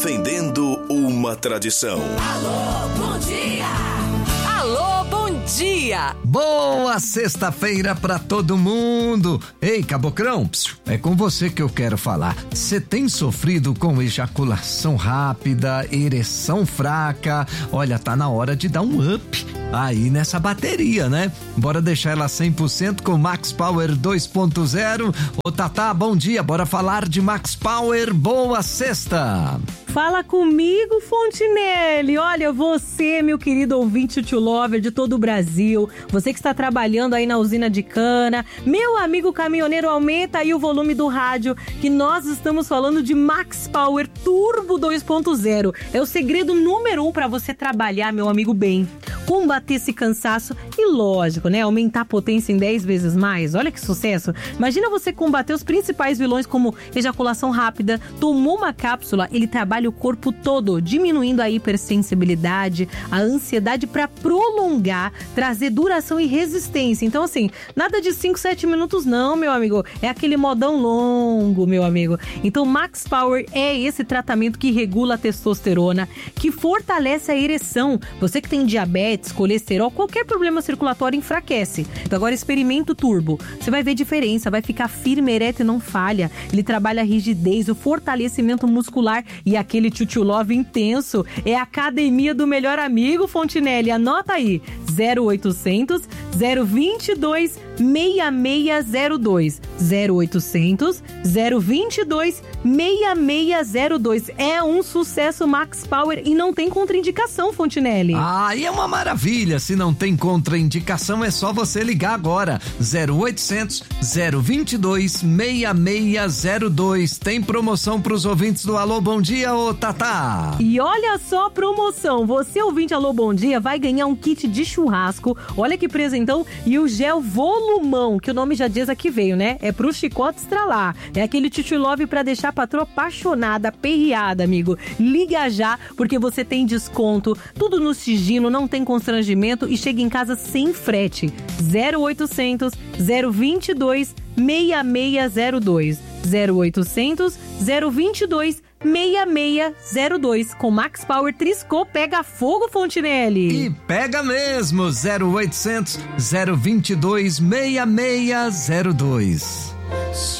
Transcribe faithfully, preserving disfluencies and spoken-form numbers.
Defendendo uma tradição. Alô, bom dia! Alô, bom dia! Boa sexta-feira pra todo mundo! Ei, Cabocrão, é com você que eu quero falar. Você tem sofrido com ejaculação rápida, ereção fraca? Olha, tá na hora de dar um up aí nessa bateria, né? Bora deixar ela cem por cento com Max Power dois ponto zero. Ô Tatá, bom dia, bora falar de Max Power. Boa sexta! Fala comigo, Fontinelli. Olha, você, meu querido ouvinte to lover de todo o Brasil, você que está trabalhando aí na usina de cana, meu amigo caminhoneiro, aumenta aí o volume do rádio, que nós estamos falando de Max Power Turbo dois ponto zero. É o segredo número um para você trabalhar, meu amigo, bem. Combater esse cansaço e, lógico, né, aumentar a potência em dez vezes mais. Olha que sucesso. Imagina você combater os principais vilões como ejaculação rápida. Tomou uma cápsula, ele trabalha o corpo todo, diminuindo a hipersensibilidade, a ansiedade para prolongar, trazer duração e resistência. Então, assim, nada de cinco, sete minutos não, meu amigo. É aquele modão longo, meu amigo. Então, Max Power é esse tratamento que regula a testosterona, que fortalece a ereção. Você que tem diabetes, colesterol, qualquer problema circulatório enfraquece. Então agora experimenta o Turbo. Você vai ver diferença, vai ficar firme, ereto e não falha. Ele trabalha a rigidez, o fortalecimento muscular e aquele tchutchu love intenso. É a academia do melhor amigo, Fontinelli. Anota aí, zero oitocentos, zero vinte e dois, seis seis zero dois. zero oitocentos, zero vinte e dois, seis seis zero dois. É um sucesso Max Power e não tem contraindicação, Fontinelli. Ah, e é uma maravilha. Se não tem contraindicação, é só você ligar agora. zero oitocentos, zero vinte e dois, seis seis zero dois. Tem promoção pros ouvintes do Alô Bom Dia, ô Tatá. E olha só a promoção. Você, ouvinte Alô Bom Dia, vai ganhar um kit de churrasco. Olha que presentão. E o gel volumão, que o nome já diz aqui veio, né? É pro chicote estralar. É aquele tchutchu love pra deixar a patroa apaixonada, perreada, amigo. Liga já, porque você tem desconto. Tudo no sigilo, não tem constrangimento e chega em casa sem frete. zero oitocentos, zero vinte e dois, seis seis zero dois. zero oitocentos, zero vinte e dois, seis seis zero dois. Com Max Power Triscô pega fogo, Fontinelli. E pega mesmo. zero oitocentos, zero vinte e dois, seis seis zero dois.